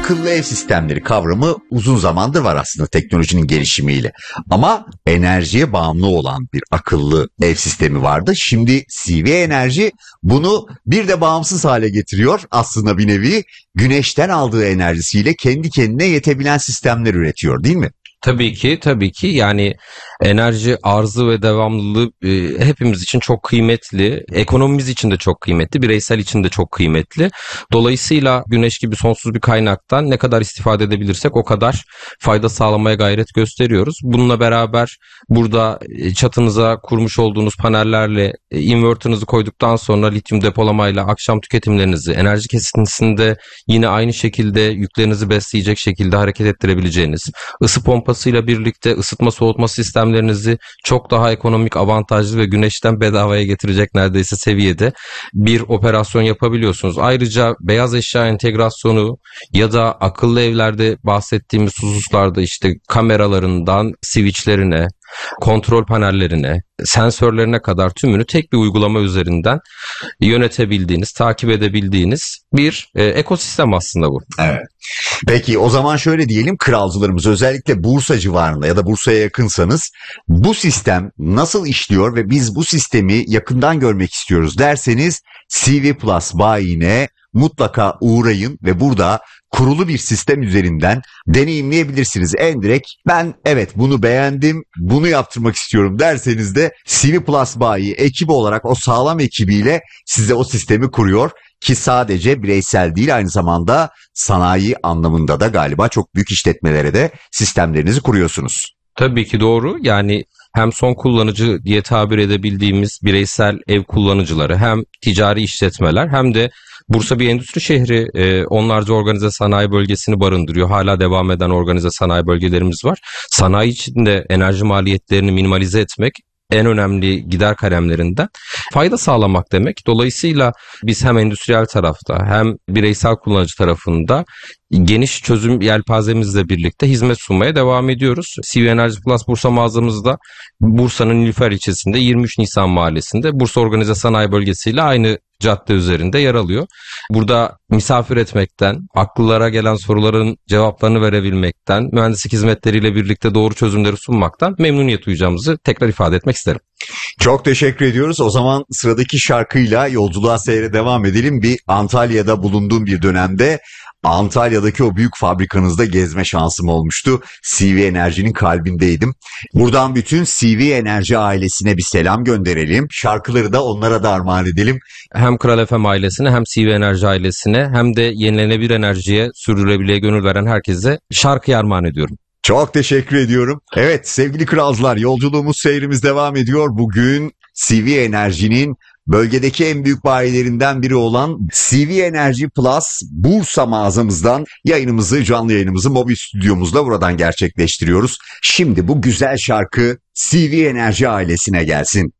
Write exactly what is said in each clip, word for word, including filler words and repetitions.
akıllı ev sistemleri kavramı uzun zamandır var aslında teknolojinin gelişimiyle. Ama enerjiye bağımlı olan bir akıllı ev sistemi vardı. Şimdi C V Enerji bunu bir de bağımsız hale getiriyor. Aslında bir nevi güneşten aldığı enerjisiyle kendi kendine yetebilen sistemler üretiyor, değil mi? Tabii ki, tabii ki. Yani enerji arzı ve devamlılığı e, hepimiz için çok kıymetli. Ekonomimiz için de çok kıymetli, bireysel için de çok kıymetli. Dolayısıyla güneş gibi sonsuz bir kaynaktan ne kadar istifade edebilirsek o kadar fayda sağlamaya gayret gösteriyoruz. Bununla beraber burada çatınıza kurmuş olduğunuz panellerle e, inverter'ınızı koyduktan sonra lityum depolamayla akşam tüketimlerinizi, enerji kesintisinde yine aynı şekilde yüklerinizi besleyecek şekilde hareket ettirebileceğiniz, ısı pompasıyla birlikte ısıtma soğutma sistemlerinizi çok daha ekonomik, avantajlı ve güneşten bedavaya getirecek neredeyse seviyede bir operasyon yapabiliyorsunuz. Ayrıca beyaz eşya entegrasyonu ya da akıllı evlerde bahsettiğimiz hususlarda işte kameralarından switchlerine, kontrol panellerine, sensörlerine kadar tümünü tek bir uygulama üzerinden yönetebildiğiniz, takip edebildiğiniz bir e, ekosistem aslında bu. Evet. Peki o zaman şöyle diyelim, kralcılarımız özellikle Bursa civarında ya da Bursa'ya yakınsanız bu sistem nasıl işliyor ve biz bu sistemi yakından görmek istiyoruz derseniz C V Plus bayine mutlaka uğrayın ve burada kurulu bir sistem üzerinden deneyimleyebilirsiniz. En direkt ben evet bunu beğendim, bunu yaptırmak istiyorum derseniz de C V Plus bayi ekibi olarak o sağlam ekibiyle size o sistemi kuruyor. Ki sadece bireysel değil, aynı zamanda sanayi anlamında da galiba çok büyük işletmelere de sistemlerinizi kuruyorsunuz. Tabii ki doğru. Yani hem son kullanıcı diye tabir edebildiğimiz bireysel ev kullanıcıları, hem ticari işletmeler, hem de Bursa bir endüstri şehri, e, onlarca organize sanayi bölgesini barındırıyor. Hala devam eden organize sanayi bölgelerimiz var. Sanayi içinde enerji maliyetlerini minimalize etmek en önemli gider kalemlerinden fayda sağlamak demek. Dolayısıyla biz hem endüstriyel tarafta hem bireysel kullanıcı tarafında geniş çözüm yelpazemizle birlikte hizmet sunmaya devam ediyoruz. C V Enerji Plus Bursa mağazamızda Bursa'nın Nilüfer ilçesinde yirmi üç Nisan mahallesinde Bursa Organize Sanayi Bölgesi ile aynı cadde üzerinde yer alıyor. Burada misafir etmekten, akıllara gelen soruların cevaplarını verebilmekten, mühendislik hizmetleriyle birlikte doğru çözümleri sunmaktan memnuniyet duyacağımızı tekrar ifade etmek isterim. Çok teşekkür ediyoruz. O zaman sıradaki şarkıyla yolculuğa seyre devam edelim. Bir Antalya'da bulunduğum bir dönemde Antalya'daki o büyük fabrikanızda gezme şansım olmuştu. C V Enerji'nin kalbindeydim. Buradan bütün C V Enerji ailesine bir selam gönderelim. Şarkıları da onlara da armağan edelim. Hem Kral F M ailesine, hem C V Enerji ailesine, hem de yenilenebilir enerjiye, sürdürülebilirliğe gönül veren herkese şarkıyı armağan ediyorum. Çok teşekkür ediyorum. Evet sevgili kralcılar, yolculuğumuz, seyrimiz devam ediyor. Bugün C V Enerji'nin bölgedeki en büyük bayilerinden biri olan C V Enerji Plus Bursa mağazamızdan yayınımızı, canlı yayınımızı mobil stüdyomuzda buradan gerçekleştiriyoruz. Şimdi bu güzel şarkı C V Enerji ailesine gelsin.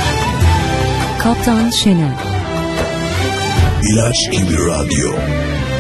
Kaptan Şener. İlaç gibi radyo.